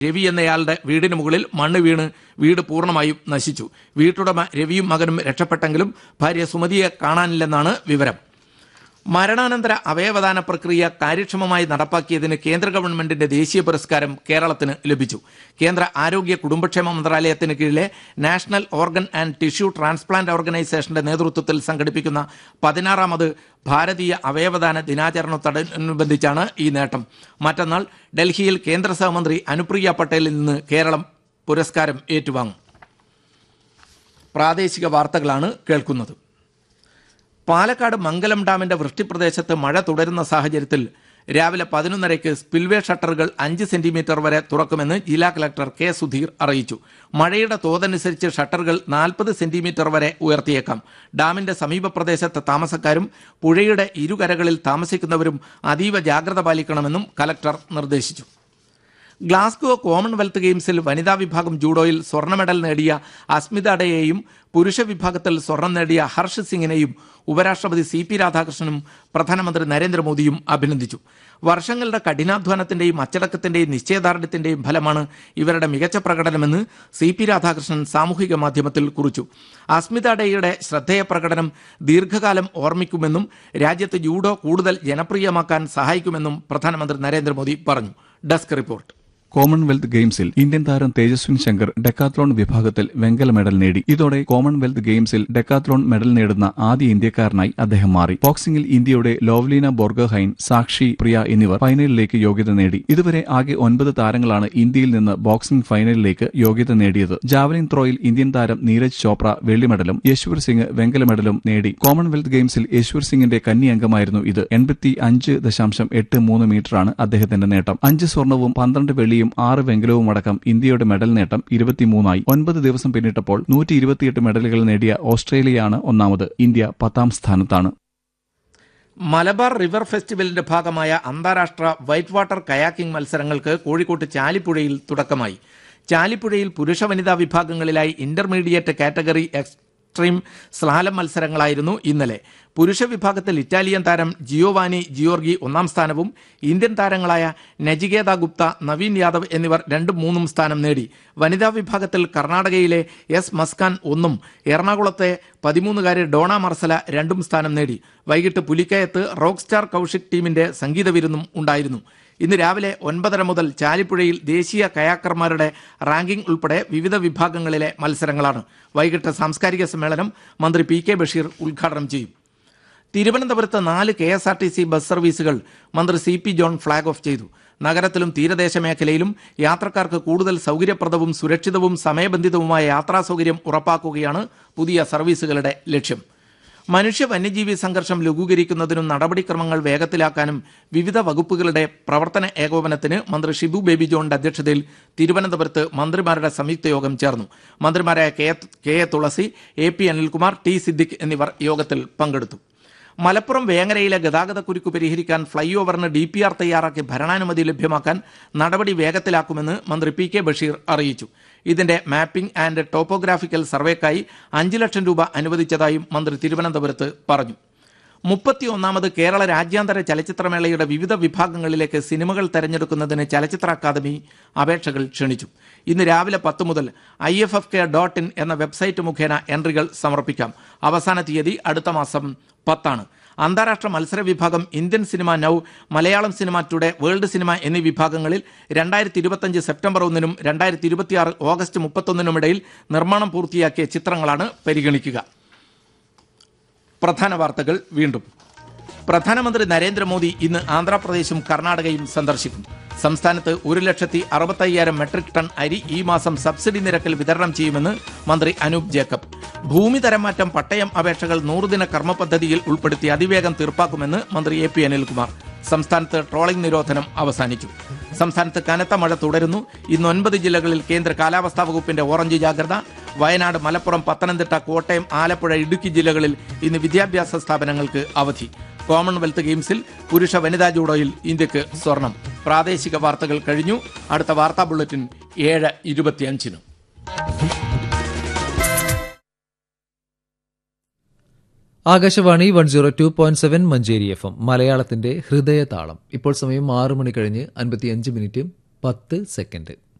രവി എന്നയാളുടെ വീടിന് മുകളിൽ മണ്ണ് വീണ് വീട് പൂർണ്ണമായും നശിച്ചു. വീട്ടുടമ രവിയും മകനും രക്ഷപ്പെട്ടെങ്കിലും ഭാര്യ സുമതിയെ കാണാനില്ലെന്നാണ് വിവരം. മരണാനന്തര അവയവദാന പ്രക്രിയ കാര്യക്ഷമമായി നടപ്പാക്കിയതിന് കേന്ദ്ര ഗവൺമെന്റിന്റെ ദേശീയ പുരസ്കാരം കേരളത്തിന് ലഭിച്ചു. കേന്ദ്ര ആരോഗ്യ കുടുംബക്ഷേമ മന്ത്രാലയത്തിന് കീഴിലെ national organ and tissue transplant ഓർഗനൈസേഷന്റെ നേതൃത്വത്തിൽ സംഘടിപ്പിക്കുന്ന 16ാമത് ഭാരതീയ അവയവദാന ദിനാചരണത്തോടനുബന്ധിച്ചാണ് ഈ നേട്ടം. മറ്റന്നാൾ ഡൽഹിയിൽ കേന്ദ്ര സഹമന്ത്രി അനുപ്രിയ പട്ടേലിൽ നിന്ന് കേരളം പുരസ്കാരം ഏറ്റുവാങ്ങും. പ്രാദേശിക വാർത്തകളാണ് കേൾക്കുന്നത്. പാലക്കാട് മംഗലം ഡാമിന്റെ വൃഷ്ടിപ്രദേശത്ത് മഴ തുടരുന്ന സാഹചര്യത്തിൽ രാവിലെ 11:30 സ്പിൽവേ ഷട്ടറുകൾ 5 സെന്റിമീറ്റർ വരെ തുറക്കുമെന്ന് ജില്ലാ കളക്ടർ കെ സുധീർ അറിയിച്ചു. മഴയുടെ തോതനുസരിച്ച് ഷട്ടറുകൾ 40 സെന്റിമീറ്റർ വരെ ഉയർത്തിയേക്കാം. ഡാമിന്റെ സമീപ പ്രദേശത്തെ താമസക്കാരും പുഴയുടെ ഇരുകരകളിൽ താമസിക്കുന്നവരും അതീവ ജാഗ്രത പാലിക്കണമെന്നും കളക്ടർ നിർദ്ദേശിച്ചു. ഗ്ലാസ്ഗോ കോമൺവെൽത്ത് ഗെയിംസിൽ വനിതാ വിഭാഗം ജൂഡോയിൽ സ്വർണ്ണ മെഡൽ നേടിയ അസ്മിത ഡയെയും പുരുഷ വിഭാഗത്തിൽ സ്വർണം നേടിയ ഹർഷ് സിംഗിനെയും ഉപരാഷ്ട്രപതി CP രാധാകൃഷ്ണനും പ്രധാനമന്ത്രി നരേന്ദ്രമോദിയും അഭിനന്ദിച്ചു. വർഷങ്ങളുടെ കഠിനാധ്വാനത്തിന്റെയും അച്ചടക്കത്തിന്റെയും നിശ്ചയദാർഢ്യത്തിന്റെയും ഫലമാണ് ഇവരുടെ മികച്ച പ്രകടനമെന്ന് CP രാധാകൃഷ്ണൻ സാമൂഹിക മാധ്യമത്തിൽ കുറിച്ചു. അസ്മിത ഡെയുടെ ശ്രദ്ധേയ പ്രകടനം ദീർഘകാലം ഓർമ്മിക്കുമെന്നും രാജ്യത്ത് ജൂഡോ കൂടുതൽ ജനപ്രിയമാക്കാൻ സഹായിക്കുമെന്നും പ്രധാനമന്ത്രി നരേന്ദ്രമോദി പറഞ്ഞു. Desk report. കോമൺവെൽത്ത് ഗെയിംസിൽ ഇന്ത്യൻ താരം തേജസ്വിൻ ശങ്കർ ഡെക്കാത്ലോൺ വിഭാഗത്തിൽ വെങ്കല മെഡൽ നേടി. ഇതോടെ കോമൺവെൽത്ത് ഗെയിംസിൽ ഡെക്കാത്ലോൺ മെഡൽ നേടുന്ന ആദ്യ ഇന്ത്യക്കാരനായി അദ്ദേഹം മാറി. ബോക്സിംഗിൽ ഇന്ത്യയുടെ ലോവ്ലീന ബോർഗോഹൈൻ, സാക്ഷി പ്രിയ എന്നിവർ ഫൈനലിലേക്ക് യോഗ്യത നേടി. ഇതുവരെ ആകെ 9 താരങ്ങളാണ് ഇന്ത്യയിൽ നിന്ന് ബോക്സിംഗ് ഫൈനലിലേക്ക് യോഗ്യത നേടിയത്. ജാവലിൻ ത്രോയിൽ ഇന്ത്യൻ താരം നീരജ് ചോപ്ര വെള്ളി മെഡലും യശ്വർ സിംഗ് വെങ്കല മെഡലും നേടി. കോമൺവെൽത്ത് ഗെയിംസിൽ യശ്വർ സിംഗിന്റെ കന്നി അംഗമായിരുന്നു ഇത്. 85.83 മീറ്ററാണ് അദ്ദേഹത്തിന്റെ നേട്ടം. 5 സ്വർണവും 12 വെള്ളിയും 6 വെങ്കലവും അടക്കം ഇന്ത്യയുടെ മെഡൽ നേട്ടം 23ആയി. 9 ദിവസം പിന്നിട്ടപ്പോൾ 128 മെഡലുകൾ നേടിയ ഓസ്ട്രേലിയയാണ് ഒന്നാമത്. ഇന്ത്യ 10ാം സ്ഥാനത്താണ്. മലബാർ റിവർ ഫെസ്റ്റിവലിന്റെ ഭാഗമായ അന്താരാഷ്ട്ര വൈറ്റ് വാട്ടർ കയാക്കിംഗ് മത്സരങ്ങൾക്ക് കോഴിക്കോട്ട് ചാലിപ്പുഴയിൽ തുടക്കമായി. ചാലിപ്പുഴയിൽ പുരുഷ വനിതാ വിഭാഗങ്ങളിലായി ഇന്റർമീഡിയറ്റ് കാറ്റഗറി എക്സ്ട്രീം സ്ലാലം മത്സരങ്ങളായിരുന്നു ഇന്നലെ. പുരുഷ വിഭാഗത്തിൽ ഇറ്റാലിയൻ താരം ജിയോവാനി ജിയോർഗി 1ാം സ്ഥാനവും ഇന്ത്യൻ താരങ്ങളായ നജികേത ഗുപ്ത, നവീൻ യാദവ് എന്നിവർ 2ഉം 3ഉം സ്ഥാനം നേടി. വനിതാ വിഭാഗത്തിൽ കർണാടകയിലെ എസ് മസ്കാൻ 1ഉം എറണാകുളത്തെ 13കാരി ഡോണ മർസല 2ഉം സ്ഥാനം നേടി. വൈകിട്ട് പുലിക്കയത്ത് റോക്ക് സ്റ്റാർ കൌശിക് ടീമിന്റെ സംഗീത വിരുന്നും ഉണ്ടായിരുന്നു. ഇന്ന് രാവിലെ 9:30 മുതൽ ചാലിപ്പുഴയിൽ ദേശീയ കയാക്കർമാരുടെ റാങ്കിംഗ് ഉൾപ്പെടെ വിവിധ വിഭാഗങ്ങളിലെ മത്സരങ്ങളാണ്. വൈകിട്ട് സാംസ്കാരിക സമ്മേളനം മന്ത്രി PK ബഷീർ ഉദ്ഘാടനം ചെയ്യും. തിരുവനന്തപുരത്ത് 4 KSRTC ബസ് സർവീസുകൾ മന്ത്രി CP ജോൺ ഫ്ളാഗ് ഓഫ് ചെയ്തു. നഗരത്തിലും തീരദേശ മേഖലയിലും യാത്രക്കാർക്ക് കൂടുതൽ സൗകര്യപ്രദവും സുരക്ഷിതവും സമയബന്ധിതവുമായ യാത്രാ സൗകര്യം ഉറപ്പാക്കുകയാണ് പുതിയ സർവീസുകളുടെ ലക്ഷ്യം. മനുഷ്യ വന്യജീവി സംഘർഷം ലഘൂകരിക്കുന്നതിനും നടപടിക്രമങ്ങൾ വേഗത്തിലാക്കാനും വിവിധ വകുപ്പുകളുടെ പ്രവർത്തന ഏകോപനത്തിന് മന്ത്രി ഷിബു ബേബി ജോണിന്റെ അധ്യക്ഷതയിൽ തിരുവനന്തപുരത്ത് മന്ത്രിമാരുടെ സംയുക്ത യോഗം ചേർന്നു. മന്ത്രിമാരായ K A Thulasi, AP Anilkumar, T Siddique എന്നിവർ യോഗത്തിൽ പങ്കെടുത്തു. മലപ്പുറം വേങ്ങരയിലെ ഗതാഗതക്കുരുക്ക് പരിഹരിക്കാൻ ഫ്ളൈ ഓവറിന് DPR തയ്യാറാക്കി ഭരണാനുമതി ലഭ്യമാക്കാൻ നടപടി വേഗത്തിലാക്കുമെന്ന് മന്ത്രി PK ബഷീർ അറിയിച്ചു. ഇതിന്റെ മാപ്പിംഗ് ആൻഡ് ടോപ്പോഗ്രാഫിക്കൽ സർവേക്കായി 5 ലക്ഷം രൂപ അനുവദിച്ചതായും മന്ത്രി തിരുവനന്തപുരത്ത് പറഞ്ഞു. 31ാമത് കേരള രാജ്യാന്തര ചലച്ചിത്രമേളയുടെ വിവിധ വിഭാഗങ്ങളിലേക്ക് സിനിമകൾ തെരഞ്ഞെടുക്കുന്നതിന് ചലച്ചിത്ര അക്കാദമി അപേക്ഷകൾ ക്ഷണിച്ചു. ഇന്ന് രാവിലെ 10 മുതൽ IFFK.in എന്ന വെബ്സൈറ്റ് മുഖേന എൻട്രികൾ സമർപ്പിക്കാം. അവസാന തീയതി അടുത്ത മാസം 10 അന്താരാഷ്ട്ര മത്സര വിഭാഗം Indian cinema now, Malayalam cinema today, world cinema എന്നീ വിഭാഗങ്ങളിൽ 2025 സെപ്റ്റംബർ 1നും 2026 ഓഗസ്റ്റ് 31നും ഇടയിൽ നിർമ്മാണം പൂർത്തിയാക്കിയ ചിത്രങ്ങളാണ് പരിഗണിക്കുക. പ്രധാന വാർത്തകൾ വീണ്ടും. പ്രധാനമന്ത്രി നരേന്ദ്രമോദി ഇന്ന് ആന്ധ്രാപ്രദേശും കർണാടകയും സന്ദർശിക്കും. സംസ്ഥാനത്ത് 1,65,000 മെട്രിക് ടൺ അരി ഈ മാസം സബ്സിഡി നിരക്കിൽ വിതരണം ചെയ്യുമെന്ന് മന്ത്രി അനൂപ് ജേക്കബ്. ഭൂമി തരംമാറ്റം, പട്ടയം അപേക്ഷകൾ 100 ദിന കർമ്മ പദ്ധതിയിൽ ഉൾപ്പെടുത്തി അതിവേഗം തീർപ്പാക്കുമെന്ന് മന്ത്രി AP അനിൽകുമാർ. സംസ്ഥാനത്ത് ട്രോളിംഗ് നിരോധനം അവസാനിച്ചു. സംസ്ഥാനത്ത് കനത്ത മഴ തുടരുന്നു. ഇന്ന് 9 ജില്ലകളിൽ കേന്ദ്ര കാലാവസ്ഥാ വകുപ്പിന്റെ ഓറഞ്ച് ജാഗ്രത. വയനാട്, മലപ്പുറം, പത്തനംതിട്ട, കോട്ടയം, ആലപ്പുഴ, ഇടുക്കി ജില്ലകളിൽ ഇന്ന് വിദ്യാഭ്യാസ സ്ഥാപനങ്ങൾക്ക് അവധി. കോമൺവെൽത്ത് ഗെയിംസിൽ പുരുഷ വനിതാ ജൂഡോയിൽ ഇന്ത്യക്ക് സ്വർണം. പ്രാദേശിക വാർത്തകൾ കഴിഞ്ഞു. അടുത്ത വാർത്താ ബുള്ളറ്റിൻ 7:25. ആകാശവാണി 102.7 മഞ്ചേരി FM മലയാളത്തിന്റെ ഹൃദയതാളം. ഇപ്പോൾ സമയം 6 മണി കഴിഞ്ഞ് 55 മിനിറ്റും 10 സെക്കൻഡ്.